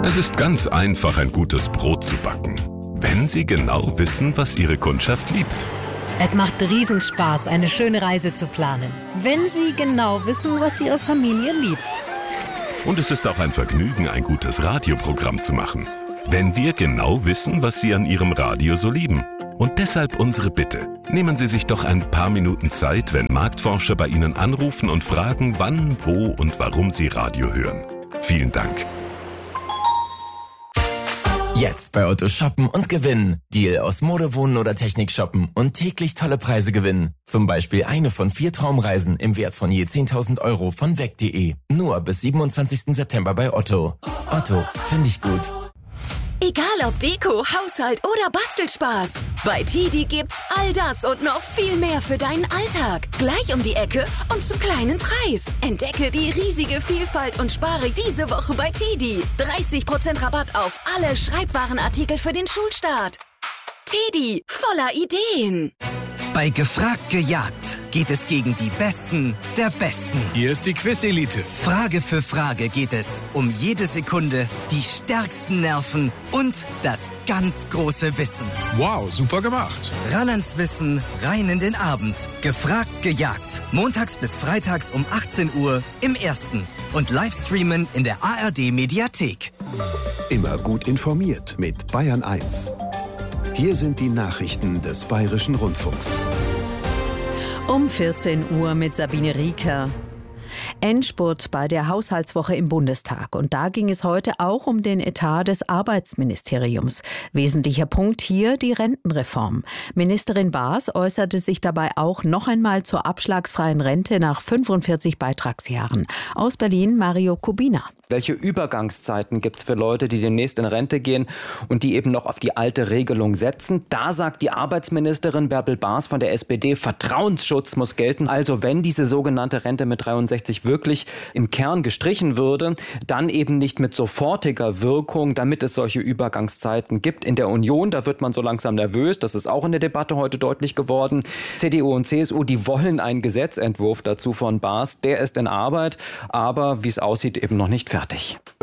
Es ist ganz einfach, ein gutes Brot zu backen, wenn Sie genau wissen, was Ihre Kundschaft liebt. Es macht Riesenspaß, eine schöne Reise zu planen, wenn Sie genau wissen, was Ihre Familie liebt. Und es ist auch ein Vergnügen, ein gutes Radioprogramm zu machen, wenn wir genau wissen, was Sie an Ihrem Radio so lieben. Und deshalb unsere Bitte. Nehmen Sie sich doch ein paar Minuten Zeit, wenn Marktforscher bei Ihnen anrufen und fragen, wann, wo und warum Sie Radio hören. Vielen Dank. Jetzt bei Otto shoppen und gewinnen. Deal aus Mode, Wohnen oder Technik shoppen und täglich tolle Preise gewinnen. Zum Beispiel eine von 4 Traumreisen im Wert von je 10.000 € von weg.de. Nur bis 27. September bei Otto. Otto, finde ich gut. Egal ob Deko, Haushalt oder Bastelspaß. Bei TiDi gibt's all das und noch viel mehr für deinen Alltag. Gleich um die Ecke und zum kleinen Preis. Entdecke die riesige Vielfalt und spare diese Woche bei TiDi. 30% Rabatt auf alle Schreibwarenartikel für den Schulstart. TiDi, voller Ideen. Bei Gefragt gejagt geht es gegen die Besten der Besten. Hier ist die Quiz-Elite. Frage für Frage geht es um jede Sekunde, die stärksten Nerven und das ganz große Wissen. Wow, super gemacht. Ran ans Wissen, rein in den Abend. Gefragt gejagt. Montags bis freitags um 18 Uhr im Ersten. Und Livestreamen in der ARD-Mediathek. Immer gut informiert mit Bayern 1. Hier sind die Nachrichten des Bayerischen Rundfunks. Um 14 Uhr mit Sabine Rieker. Endspurt bei der Haushaltswoche im Bundestag. Und da ging es heute auch um den Etat des Arbeitsministeriums. Wesentlicher Punkt hier die Rentenreform. Ministerin Baas äußerte sich dabei auch noch einmal zur abschlagsfreien Rente nach 45 Beitragsjahren. Aus Berlin Mario Kubina. Welche Übergangszeiten gibt es für Leute, die demnächst in Rente gehen und die eben noch auf die alte Regelung setzen? Da sagt die Arbeitsministerin Bärbel Baas von der SPD, Vertrauensschutz muss gelten. Also wenn diese sogenannte Rente mit 63 wirklich im Kern gestrichen würde, dann eben nicht mit sofortiger Wirkung, damit es solche Übergangszeiten gibt. In der Union, da wird man so langsam nervös. Das ist auch in der Debatte heute deutlich geworden. CDU und CSU, die wollen einen Gesetzentwurf dazu von Baas. Der ist in Arbeit, aber wie es aussieht, eben noch nicht fertig.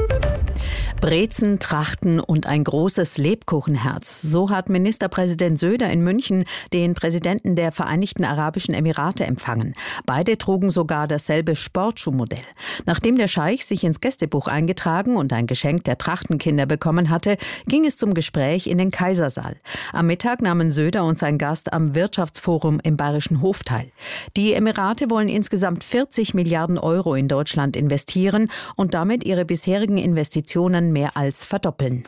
Brezen, Trachten und ein großes Lebkuchenherz. So hat Ministerpräsident Söder in München den Präsidenten der Vereinigten Arabischen Emirate empfangen. Beide trugen sogar dasselbe Sportschuhmodell. Nachdem der Scheich sich ins Gästebuch eingetragen und ein Geschenk der Trachtenkinder bekommen hatte, ging es zum Gespräch in den Kaisersaal. Am Mittag nahmen Söder und sein Gast am Wirtschaftsforum im Bayerischen Hof teil. Die Emirate wollen insgesamt 40 Milliarden € in Deutschland investieren und damit ihre bisherigen Investitionen mehr als verdoppeln.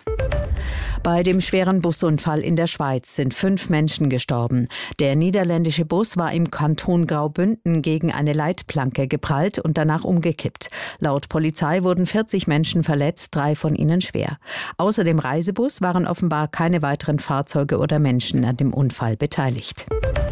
Bei dem schweren Busunfall in der Schweiz sind 5 Menschen gestorben. Der niederländische Bus war im Kanton Graubünden gegen eine Leitplanke geprallt und danach umgekippt. Laut Polizei wurden 40 Menschen verletzt, 3 von ihnen schwer. Außer dem Reisebus waren offenbar keine weiteren Fahrzeuge oder Menschen an dem Unfall beteiligt.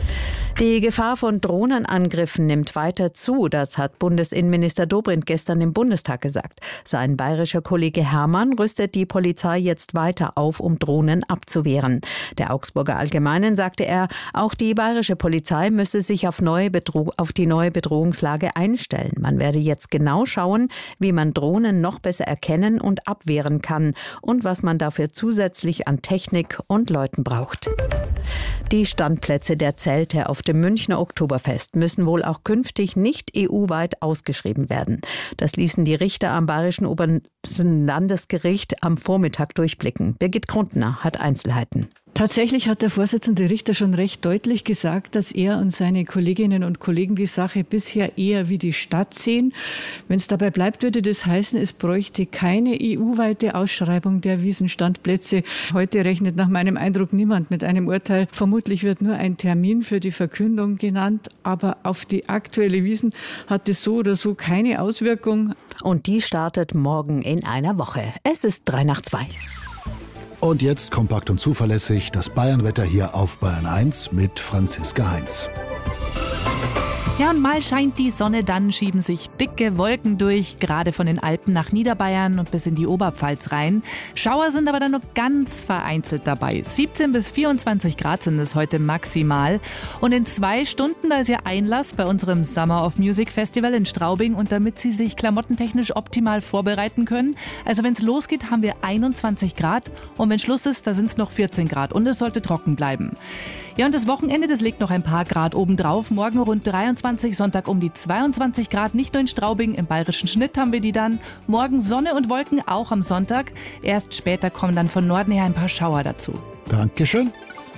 Die Gefahr von Drohnenangriffen nimmt weiter zu, das hat Bundesinnenminister Dobrindt gestern im Bundestag gesagt. Sein bayerischer Kollege Hermann rüstet die Polizei jetzt weiter auf, um Drohnen abzuwehren. Der Augsburger Allgemeinen sagte er, auch die bayerische Polizei müsse sich auf die neue Bedrohungslage einstellen. Man werde jetzt genau schauen, wie man Drohnen noch besser erkennen und abwehren kann und was man dafür zusätzlich an Technik und Leuten braucht. Die Standplätze der Zelte auf dem Münchner Oktoberfest müssen wohl auch künftig nicht EU-weit ausgeschrieben werden. Das ließen die Richter am Bayerischen Obersten Landesgericht am Vormittag durchblicken. Birgit Grundner hat Einzelheiten. Tatsächlich hat der Vorsitzende Richter schon recht deutlich gesagt, dass er und seine Kolleginnen und Kollegen die Sache bisher eher wie die Stadt sehen. Wenn es dabei bleibt, würde das heißen, es bräuchte keine EU-weite Ausschreibung der Wiesenstandplätze. Heute rechnet nach meinem Eindruck niemand mit einem Urteil. Vermutlich wird nur ein Termin für die Verkündung genannt, aber auf die aktuelle Wiesn hat es so oder so keine Auswirkung. Und die startet morgen in einer Woche. Es ist 3:03. Und jetzt kompakt und zuverlässig das Bayernwetter hier auf Bayern 1 mit Franziska Heinz. Ja, und mal scheint die Sonne, dann schieben sich dicke Wolken durch, gerade von den Alpen nach Niederbayern und bis in die Oberpfalz rein. Schauer sind aber dann nur ganz vereinzelt dabei. 17 bis 24 Grad sind es heute maximal. Und in 2 Stunden, da ist ja Einlass bei unserem Summer of Music Festival in Straubing. Und damit Sie sich klamottentechnisch optimal vorbereiten können, also wenn es losgeht, haben wir 21 Grad. Und wenn Schluss ist, da sind es noch 14 Grad. Und es sollte trocken bleiben. Ja, und das Wochenende, das legt noch ein paar Grad obendrauf. Morgen rund 23, Sonntag um die 22 Grad. Nicht nur in Straubing, im bayerischen Schnitt haben wir die dann. Morgen Sonne und Wolken, auch am Sonntag. Erst später kommen dann von Norden her ein paar Schauer dazu. Dankeschön.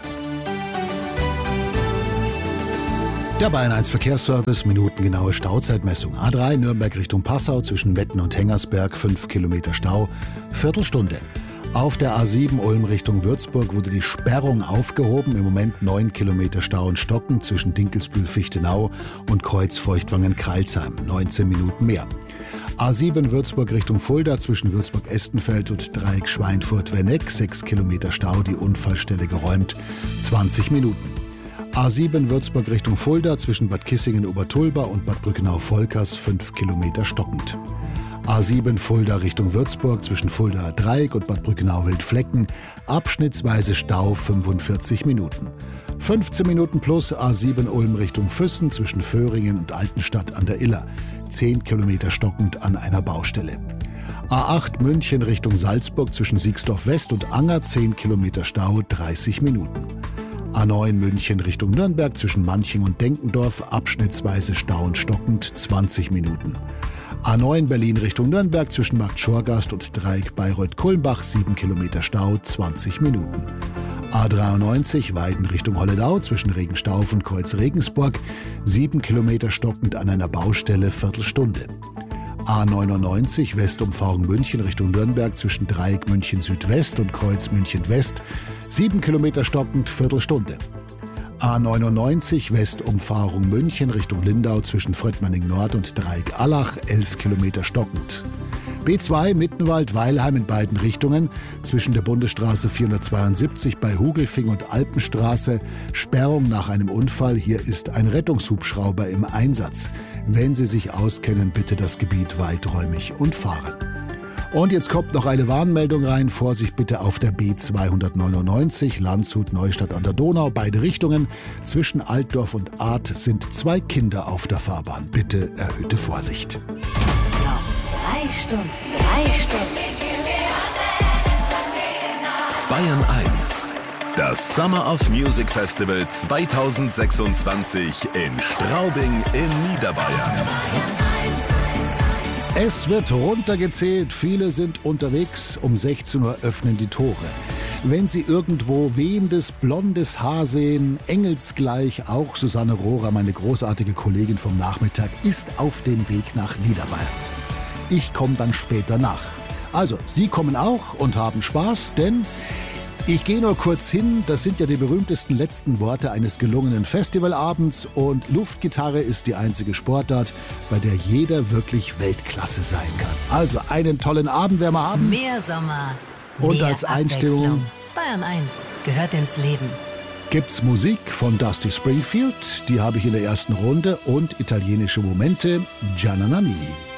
Der Bayern 1 Verkehrsservice, minutengenaue Stauzeitmessung. A3 Nürnberg Richtung Passau zwischen Metten und Hengersberg, 5 Kilometer Stau, Viertelstunde. Auf der A7 Ulm Richtung Würzburg wurde die Sperrung aufgehoben. Im Moment 9 Kilometer Stau und Stocken zwischen Dinkelsbühl-Fichtenau und Kreuz-Feuchtwangen-Kreilsheim. 19 Minuten mehr. A7 Würzburg Richtung Fulda zwischen Würzburg-Estenfeld und Dreieck Schweinfurt-Wenneck. 6 Kilometer Stau, die Unfallstelle geräumt. 20 Minuten. A7 Würzburg Richtung Fulda zwischen Bad Kissingen-Obertulba und Bad Brückenau-Volkers. 5 Kilometer stockend. A7 Fulda Richtung Würzburg zwischen Fulda Dreieck und Bad Brückenau-Wildflecken. Abschnittsweise Stau 45 Minuten. 15 Minuten plus A7 Ulm Richtung Füssen zwischen Föhringen und Altenstadt an der Iller. 10 Kilometer stockend an einer Baustelle. A8 München Richtung Salzburg zwischen Siegsdorf West und Anger. 10 Kilometer Stau, 30 Minuten. A9 München Richtung Nürnberg zwischen Manching und Denkendorf. Abschnittsweise Stau und stockend, 20 Minuten. A9 Berlin Richtung Nürnberg zwischen Markt Schorgast und Dreieck Bayreuth-Kulmbach, 7 Kilometer Stau, 20 Minuten. A93 Weiden Richtung Holledau zwischen Regenstauf und Kreuz Regensburg, 7 Kilometer stockend an einer Baustelle, Viertelstunde. A99 Westumfahrung München Richtung Nürnberg zwischen Dreieck München Südwest und Kreuz München West, 7 Kilometer stockend, Viertelstunde. A99 Westumfahrung München Richtung Lindau zwischen Fröttmanning Nord und Dreieck Allach, 11 Kilometer stockend. B2 Mittenwald-Weilheim in beiden Richtungen zwischen der Bundesstraße 472 bei Hugelfing und Alpenstraße. Sperrung nach einem Unfall. Hier ist ein Rettungshubschrauber im Einsatz. Wenn Sie sich auskennen, bitte das Gebiet weiträumig umfahren. Und jetzt kommt noch eine Warnmeldung rein. Vorsicht bitte auf der B299 Landshut-Neustadt an der Donau. Beide Richtungen. Zwischen Altdorf und Arth sind 2 Kinder auf der Fahrbahn. Bitte erhöhte Vorsicht. Noch 3 Stunden. Bayern 1. Das Summer of Music Festival 2026 in Straubing in Niederbayern. Es wird runtergezählt, viele sind unterwegs. Um 16 Uhr öffnen die Tore. Wenn Sie irgendwo wehendes, blondes Haar sehen, engelsgleich, auch Susanne Rohrer, meine großartige Kollegin vom Nachmittag, ist auf dem Weg nach Niederbayern. Ich komme dann später nach. Also, Sie kommen auch und haben Spaß, denn ich gehe nur kurz hin, das sind ja die berühmtesten letzten Worte eines gelungenen Festivalabends und Luftgitarre ist die einzige Sportart, bei der jeder wirklich Weltklasse sein kann. Also einen tollen Abend werden wir haben. Mehr Sommer, und mehr als Einstellung Bayern 1 gehört ins Leben. Gibt's Musik von Dusty Springfield, die habe ich in der ersten Runde, und italienische Momente, Gianna Nannini.